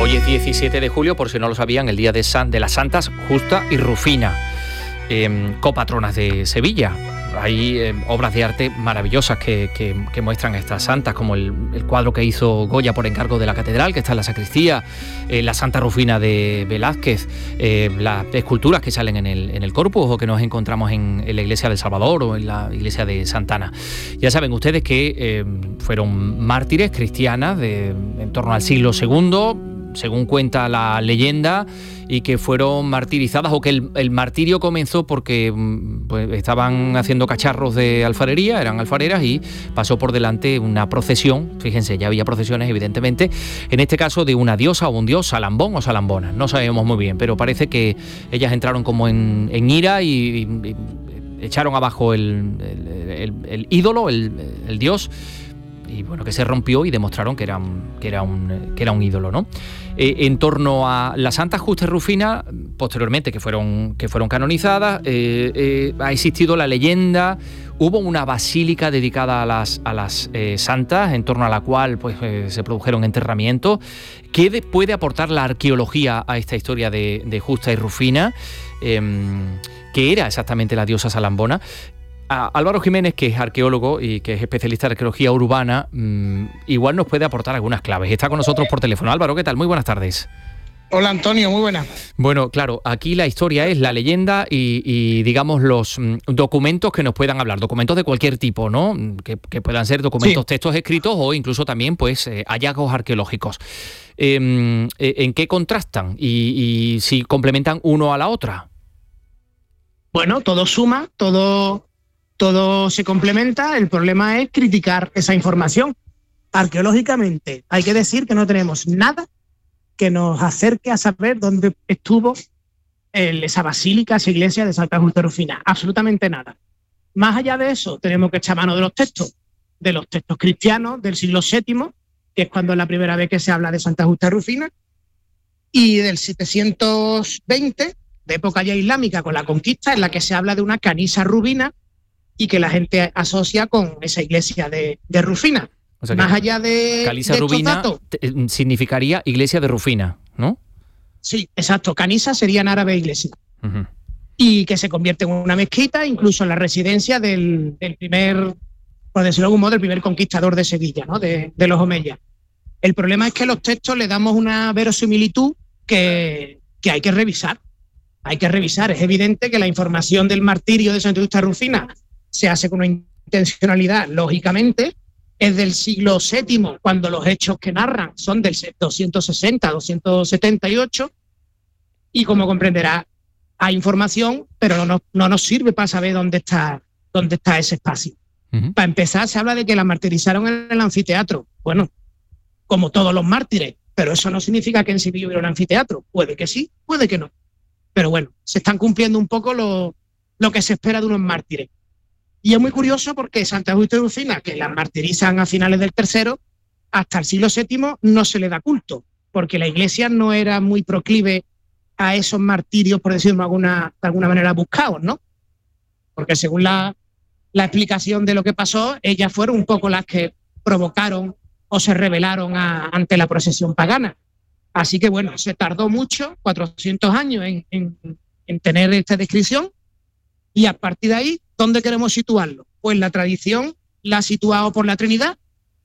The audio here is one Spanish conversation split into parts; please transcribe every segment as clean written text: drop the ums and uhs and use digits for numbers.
Hoy es 17 de julio, por si no lo sabían, el día de las Santas Justa y Rufina, copatronas de Sevilla. Hay obras de arte maravillosas que muestran a estas santas, como el cuadro que hizo Goya por encargo de la catedral, que está en la sacristía, la Santa Rufina de Velázquez, las esculturas que salen en el Corpus o que nos encontramos en la iglesia del Salvador o en la iglesia de Santana. Ya saben ustedes que fueron mártires cristianas en torno al siglo II, según cuenta la leyenda, y que fueron martirizadas, o que el martirio comenzó porque pues, estaban haciendo cacharros de alfarería, eran alfareras, y pasó por delante una procesión. Fíjense, ya había procesiones evidentemente, en este caso de una diosa o un dios, Salambón o Salambona, no sabemos muy bien, pero parece que ellas entraron como en ira y echaron abajo el ídolo, el dios, y bueno, que se rompió y demostraron que era un ídolo, ¿no? En torno a la Santa Justa y Rufina, posteriormente que fueron canonizadas, ha existido la leyenda. Hubo una basílica dedicada a las santas, en torno a la cual pues, se produjeron enterramientos. ¿Qué puede aportar la arqueología a esta historia de Justa y Rufina? ¿Qué era exactamente la diosa Salambona? Álvaro Jiménez, que es arqueólogo y que es especialista en arqueología urbana, igual nos puede aportar algunas claves. Está con nosotros por teléfono. Álvaro, ¿qué tal? Muy buenas tardes. Hola Antonio, muy buenas. Bueno, claro, aquí la historia es la leyenda y digamos los documentos que nos puedan hablar, documentos de cualquier tipo, ¿no? Que puedan ser documentos, sí, textos escritos o incluso también pues hallazgos arqueológicos. ¿En qué contrastan y si complementan uno a la otra? Bueno, todo suma, todo se complementa. El problema es criticar esa información. Arqueológicamente hay que decir que no tenemos nada que nos acerque a saber dónde estuvo esa basílica, esa iglesia de Santa Justa y Rufina. Absolutamente nada. Más allá de eso, tenemos que echar mano de los textos cristianos del siglo VII, que es cuando es la primera vez que se habla de Santa Justa y Rufina, y del 720, de época ya islámica, con la conquista, en la que se habla de una canisa rubina, y que la gente asocia con esa iglesia de Rufina. O sea, más allá de Canisa Rubina datos, significaría iglesia de Rufina, ¿no? Sí, exacto. Canisa sería en árabe iglesia. Uh-huh. Y que se convierte en una mezquita, incluso en la residencia del primer, por decirlo de algún modo, el primer conquistador de Sevilla, ¿no? De los omeyas. El problema es que los textos le damos una verosimilitud que hay que revisar. Hay que revisar. Es evidente que la información del martirio de Santa Justa y Rufina se hace con una intencionalidad, lógicamente. Es del siglo VII, cuando los hechos que narran son del 260, 278, y como comprenderá, hay información, pero no nos sirve para saber dónde está ese espacio. Uh-huh. Para empezar, se habla de que la martirizaron en el anfiteatro. Bueno, como todos los mártires, pero eso no significa que en Sevilla hubiera un anfiteatro. Puede que sí, puede que no. Pero bueno, se están cumpliendo un poco lo que se espera de unos mártires. Y es muy curioso porque Santa Justa y Rufina, que las martirizan a finales del III, hasta el siglo VII no se le da culto, porque la Iglesia no era muy proclive a esos martirios, por decirlo de alguna manera, buscados, ¿no? Porque según la explicación de lo que pasó, ellas fueron un poco las que provocaron o se rebelaron ante la procesión pagana. Así que bueno, se tardó mucho, 400 años en tener esta descripción, y a partir de ahí, ¿dónde queremos situarlo? Pues la tradición la ha situado por la Trinidad.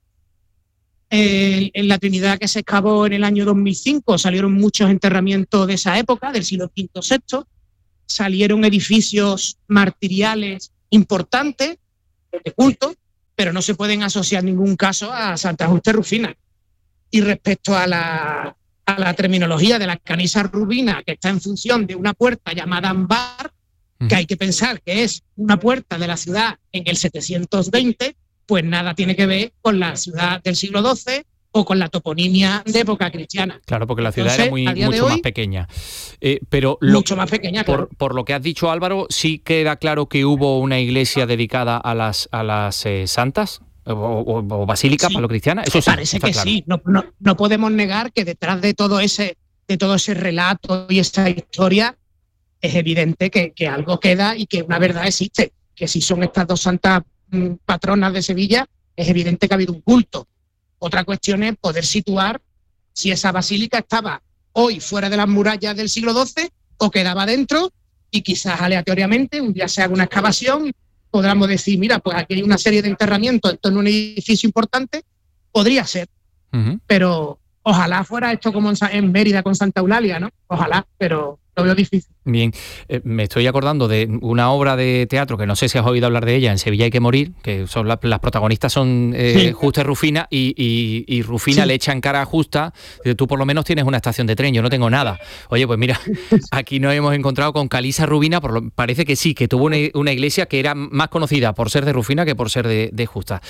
En la Trinidad, que se excavó en el año 2005, salieron muchos enterramientos de esa época, del siglo V, VI. Salieron edificios martiriales importantes, de culto, pero no se pueden asociar en ningún caso a Santa Justa y Rufina. Y respecto a la terminología de la canisa rubina, que está en función de una puerta llamada Ambar, que hay que pensar que es una puerta de la ciudad en el 720, pues nada tiene que ver con la ciudad del siglo XII o con la toponimia de época cristiana. Claro, porque la ciudad era mucho más pequeña. Pero mucho más pequeña, claro. Por lo que has dicho, Álvaro, sí queda claro que hubo una iglesia dedicada a las santas o basílica, sí, paleocristiana. Eso sí, parece que claro. Sí. No podemos negar que detrás de todo ese relato y esa historia es evidente que algo queda y que una verdad existe. Que si son estas dos santas patronas de Sevilla, es evidente que ha habido un culto. Otra cuestión es poder situar si esa basílica estaba hoy fuera de las murallas del siglo XII o quedaba dentro, y quizás aleatoriamente un día se haga una excavación y podamos decir, mira, pues aquí hay una serie de enterramientos en torno a un edificio importante. Podría ser, pero ojalá fuera esto como en Mérida con Santa Eulalia, ¿no? Ojalá, pero lo veo difícil. Bien, me estoy acordando de una obra de teatro que no sé si has oído hablar de ella, En Sevilla hay que morir, que son las protagonistas son sí. Justa y Rufina, y Rufina sí. le echa en cara a Justa, tú por lo menos tienes una estación de tren, yo no tengo nada. Oye, pues mira, aquí nos hemos encontrado con Calisa Rubina, parece que sí, que tuvo una iglesia que era más conocida por ser de Rufina que por ser de Justa.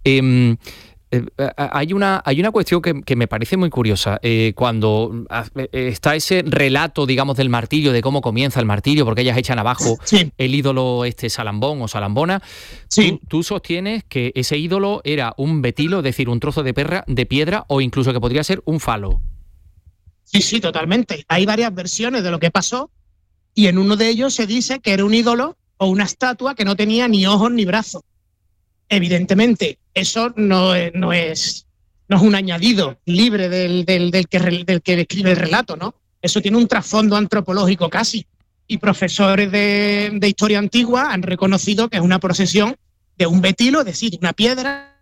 Hay una cuestión que me parece muy curiosa. Cuando está ese relato, digamos, del martirio, de cómo comienza el martirio, porque ellas echan abajo sí. el ídolo Salambón o Salambona, sí. tú sostienes que ese ídolo era un betilo, es decir, un trozo de piedra o incluso que podría ser un falo. Sí, totalmente. Hay varias versiones de lo que pasó y en uno de ellos se dice que era un ídolo o una estatua que no tenía ni ojos ni brazos. Evidentemente, eso no es un añadido libre del que describe el relato, ¿no? Eso tiene un trasfondo antropológico casi. Y profesores de historia antigua han reconocido que es una procesión de un betilo, es decir, una piedra.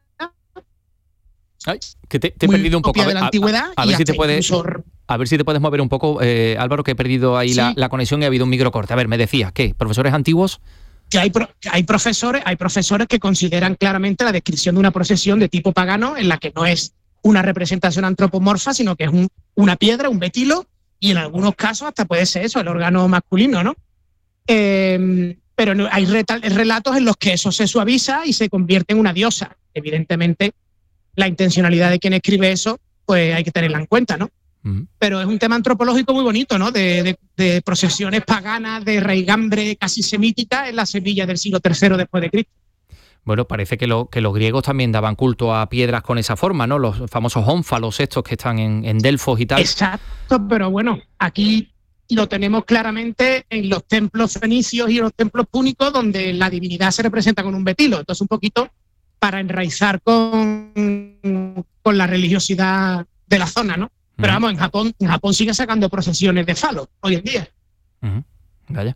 Ay, que te he perdido un poco. De la antigüedad. A ver si te puedes mover un poco, Álvaro, que he perdido ahí sí. la conexión y ha habido un microcorte. A ver, me decías, ¿qué? ¿Profesores antiguos? Que hay profesores que consideran claramente la descripción de una procesión de tipo pagano en la que no es una representación antropomorfa, sino que es una piedra, un betilo, y en algunos casos hasta puede ser eso, el órgano masculino, ¿no? Pero hay relatos en los que eso se suaviza y se convierte en una diosa. Evidentemente, la intencionalidad de quien escribe eso, pues hay que tenerla en cuenta, ¿no? Pero es un tema antropológico muy bonito, ¿no? De procesiones paganas, de raigambre casi semítica en la Sevilla del siglo III después de Cristo. Bueno, parece que los griegos también daban culto a piedras con esa forma, ¿no? Los famosos ónfalos estos que están en Delfos y tal. Exacto, pero bueno, aquí lo tenemos claramente en los templos fenicios y los templos púnicos, donde la divinidad se representa con un betilo. Entonces, un poquito para enraizar con la religiosidad de la zona, ¿no? Pero vamos, en Japón sigue sacando procesiones de falo hoy en día. Vaya.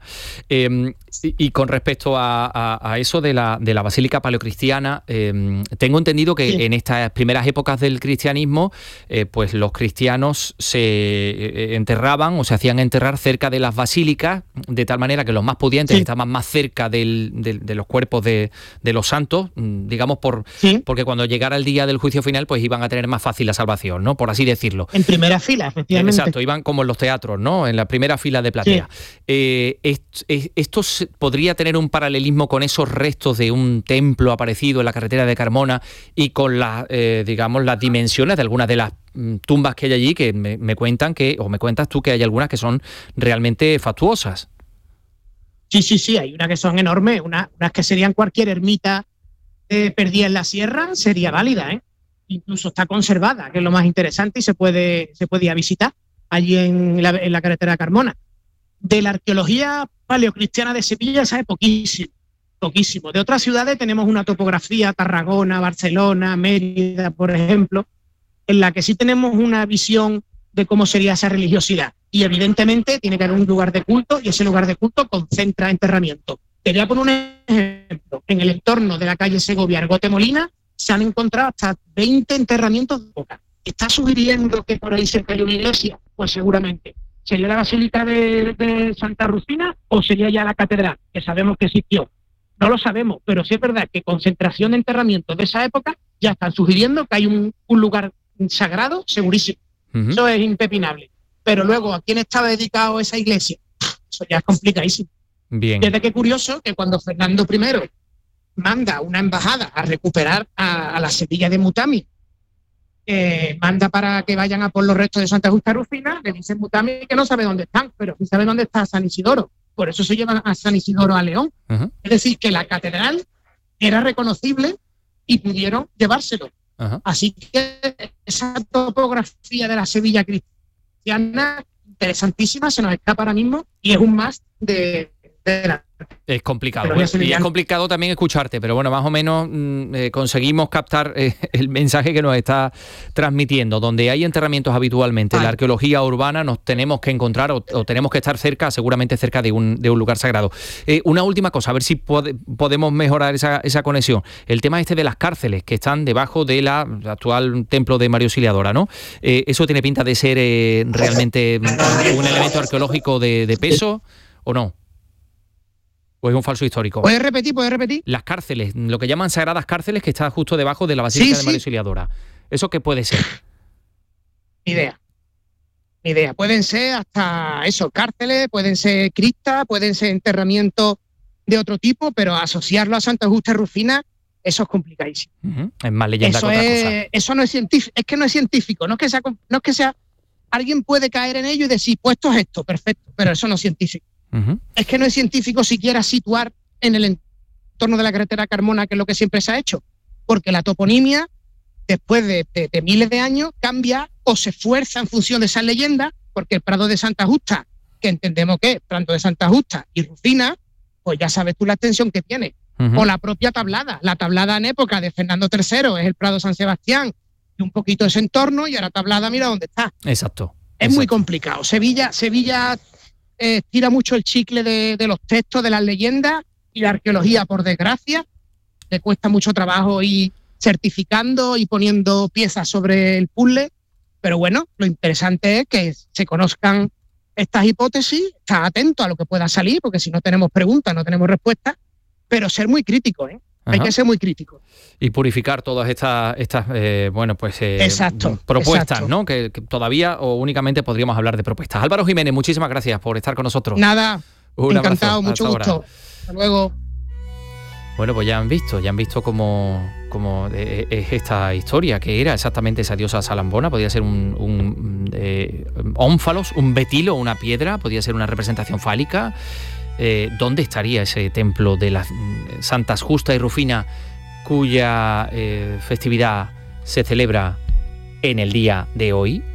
Y con respecto a eso de la basílica paleocristiana, tengo entendido que sí. en estas primeras épocas del cristianismo, pues los cristianos se enterraban o se hacían enterrar cerca de las basílicas, de tal manera que los más pudientes sí. estaban más cerca de los cuerpos de los santos, digamos, sí. porque cuando llegara el día del juicio final, pues iban a tener más fácil la salvación, ¿no? Por así decirlo. En primera fila, efectivamente. Exacto, iban como en los teatros, ¿no? En la primera fila de platea. Sí. ¿Esto podría tener un paralelismo con esos restos de un templo aparecido en la carretera de Carmona y con digamos, las dimensiones de algunas de las tumbas que hay allí, que me cuentan o me cuentas tú que hay algunas que son realmente fastuosas? Sí, hay unas que son enormes, unas que serían cualquier ermita perdida en la sierra, sería válida, ¿eh? Incluso está conservada, que es lo más interesante, y se puede ir a visitar allí en la carretera de Carmona. De la arqueología paleocristiana de Sevilla sabe poquísimo. De otras ciudades tenemos una topografía, Tarragona, Barcelona, Mérida, por ejemplo, en la que sí tenemos una visión de cómo sería esa religiosidad. Y evidentemente tiene que haber un lugar de culto, y ese lugar de culto concentra enterramiento. Te voy a poner un ejemplo. En el entorno de la calle Segovia, Argote Molina, se han encontrado hasta 20 enterramientos de boca. ¿Está sugiriendo que por ahí cerca hay una iglesia? Pues seguramente. ¿Sería la Basílica de Santa Rufina o sería ya la catedral, que sabemos que existió? No lo sabemos, pero sí es verdad que concentración de enterramientos de esa época ya están sugiriendo que hay un lugar sagrado segurísimo. Eso es impepinable. Pero luego, ¿a quién estaba dedicado esa iglesia? Eso ya es complicadísimo. Bien. Desde que curioso que cuando Fernando I manda una embajada a recuperar a la Sevilla de Mutami, manda para que vayan a por los restos de Santa Justa Rufina, le dicen Mutami que no sabe dónde están, pero sí sabe dónde está San Isidoro. Por eso se llevan a San Isidoro a León. Es decir, que la catedral era reconocible y pudieron llevárselo. Así que esa topografía de la Sevilla cristiana, interesantísima, se nos escapa ahora mismo y es un must de la Es complicado. Y es complicado también escucharte, pero bueno, más o menos conseguimos captar el mensaje que nos está transmitiendo. Donde hay enterramientos habitualmente, la arqueología urbana, nos tenemos que encontrar o tenemos que estar cerca, seguramente cerca de un lugar sagrado. Una última cosa, a ver si podemos mejorar esa conexión. El tema de las cárceles que están debajo del actual templo de María Auxiliadora, ¿no? ¿Eso tiene pinta de ser realmente un elemento arqueológico de peso o no? ¿O es un falso histórico? ¿Puedes repetir? Las cárceles, lo que llaman sagradas cárceles, que está justo debajo de la Basílica de María Auxiliadora. ¿Eso qué puede ser? Ni idea. Pueden ser hasta eso, cárceles, pueden ser criptas, pueden ser enterramientos de otro tipo, pero asociarlo a Santa Justa y Rufina, eso es complicadísimo. Es más leyenda que otra cosa. Eso no es científico, es que no es científico, no es que sea, alguien puede caer en ello y decir, pues esto es esto, perfecto, pero eso no es científico. Es que no es científico siquiera situar en el entorno de la carretera Carmona, que es lo que siempre se ha hecho, porque la toponimia, después de miles de años, cambia o se fuerza en función de esas leyendas, porque el Prado de Santa Justa, que entendemos que es Prado de Santa Justa y Rufina, pues ya sabes tú la extensión que tiene. O la propia tablada. La tablada en época de Fernando III es el Prado San Sebastián y un poquito ese entorno, y ahora tablada mira dónde está. Exacto. Es muy complicado. Sevilla tira mucho el chicle de los textos, de las leyendas, y la arqueología, por desgracia, le cuesta mucho trabajo ir certificando y poniendo piezas sobre el puzzle, pero bueno, lo interesante es que se conozcan estas hipótesis, estar atento a lo que pueda salir, porque si no tenemos preguntas, no tenemos respuestas, pero ser muy crítico, Hay que ser muy crítico. Y purificar todas estas propuestas, exacto. ¿no? Que todavía o únicamente podríamos hablar de propuestas. Álvaro Jiménez, muchísimas gracias por estar con nosotros. Nada, encantado, abrazo, mucho gusto. Ahora. Hasta luego. Bueno, pues ya han visto cómo es esta historia, que era exactamente esa diosa salambona. Podía ser un ónfalos, un betilo, una piedra, podía ser una representación fálica. ¿Dónde estaría ese templo de las Santas Justa y Rufina, cuya festividad se celebra en el día de hoy?